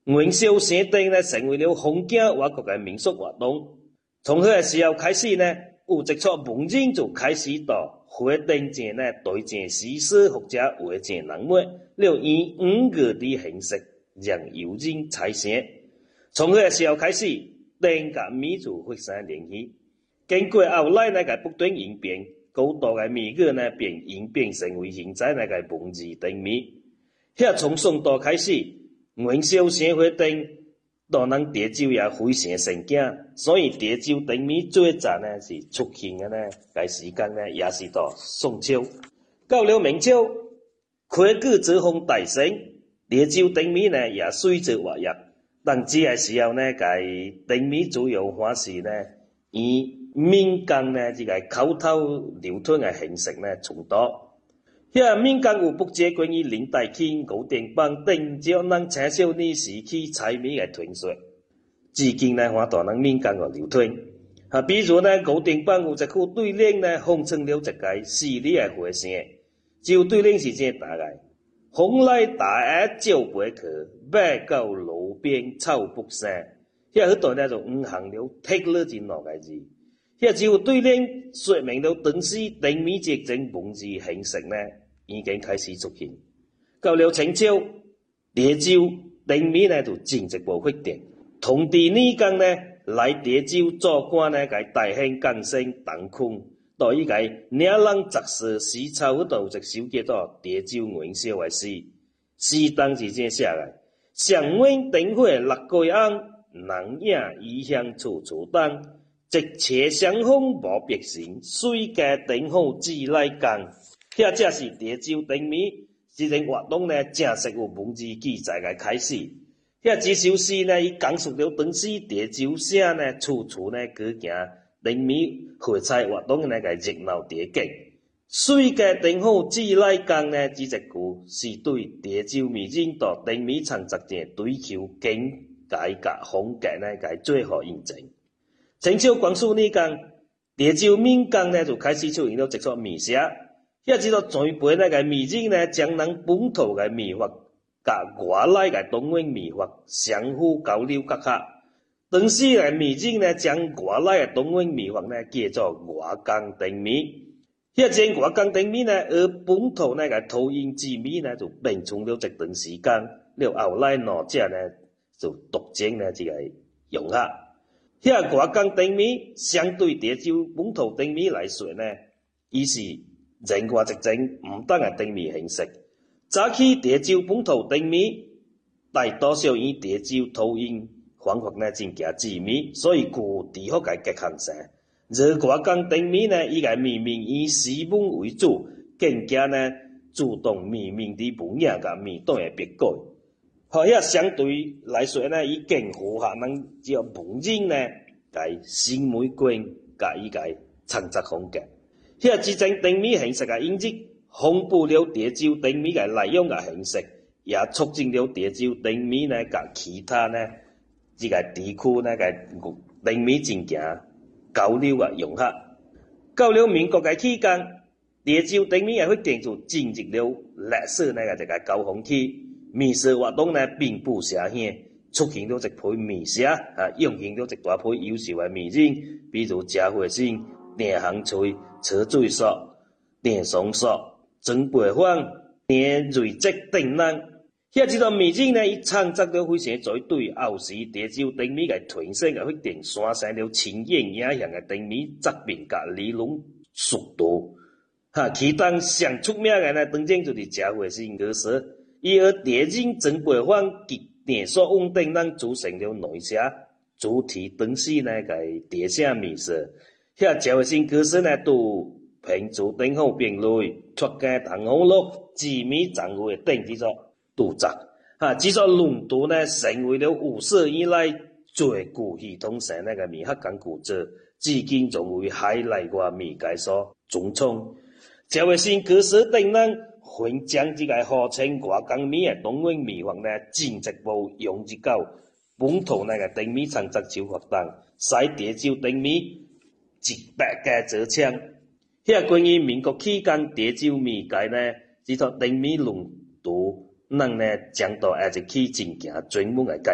元宵山顶呢成为了风景外国的民俗活动。从那个时候开始呢，有一撮文人就开始到花灯前呢对正诗诗或者画正人物，了以5个的形式让游人采成。从那个时候开始，灯甲米就发生联系。经过后来那个不断演变，高度的米语呢便演变成为现在那个文字灯米。从宋代开始，元宵生花灯，都人潮州也非常盛行，所以潮州灯米最早呢是出现的呢，该时间呢也是到宋朝。到了明朝，科举之风大盛，潮州灯米呢也随之活跃。但这个时候呢，该灯米主要还是呢以民间呢这个口头流传的形式呢传导。民间有不少关于林黛卿、高定邦等少人青少年时期采米的传说，至今呢还大人民间的流传。比如呢，高定邦有一副对联呢，奉称了一个诗里的花声，就对联是这大概：风来大雁照飞去，马到路边草不生。迄段呢就5行了，剔了真2个字。只有对联说明了当时灯米这种文字形式呢，已经开始出现。到了清朝，潮州灯米呢就进一步发展，同治年间呢来潮州做官呢，该大兴降生当坤，到伊个领人杂事诗抄嗰度有一首叫做《潮州元宵》的诗，诗当是这写的：上晚灯火六街红，人影异乡处处灯。直斜相逢无别时，水家灯火只来共。这是潮州灯米这种活动呢，正式有文字记载的开始。这首诗呢，伊讲述了当时潮州省呢，处处呢举行灯米会菜活动呢个热闹场景。水家灯火只来共呢，这一句是对潮州民众到灯米创作者追求境界甲风格呢个最好印证。清朝光绪年间，潮州民间呢就开始出现了一撮米社。这撮栽培那个米人呢，将人本土的米法甲外来的东方米法相互交流结合。当时的米人呢，将外来的东方米法呢叫做外江灯米。这外江灯米呢，而本土那个土印制米呢，就并存了一段时间。了后来两者呢，就独占呢这个用合。外江灯米相对潮州本土灯米来说呢，伊是另外一种不同的灯米形式。早期潮州本土灯米大多数以潮州土印方法呢进行制米，所以具有地方的结合性。而外江灯米呢，伊个命名以诗文为主，更加呢注重命名的文雅甲面段的别改。相对来说呢，伊更符合咱这文人呢个审美观甲伊个创作风格。这种灯米形式的引入，丰富了潮州灯米的内容甲形式，也促进了潮州灯米呢甲其他呢这个地区呢个灯米进行交流啊融合。到了民国的期间，潮州灯米的发展就进入了历史那个这个高峰期。米社活动呢并不下乡，出现了一批米社涌现了一大批优秀的米人，比如贾慧生、郑行翠、车水硕、郑松硕、曾培芳、郑瑞泽等人。这种米人呢，伊创作了非常多对后时潮州灯米的传承的发展，产生了深远影响的灯米作品甲理论速度。其中上出名的呢，当然就是贾慧生歌手。伊而潮人曾培芳及郑硕翁等人组成了内社，主题当时呢个地下米社。贾慧生歌手呢都凭住灯火并类、出街同风乐、制米掌握等这种著作。这种论图呢成为了有史以来最具系统性那个米学工具作，至今仲为海内外米界所尊崇。贾慧生歌手等人混将这个号称外江米的东方米法呢，进一步融入到本土那个灯米创作手法中，使潮州灯米一百家走枪。关于民国期间潮州米界呢，这套灯米论图，咱呢将到下一期进行专门的介绍。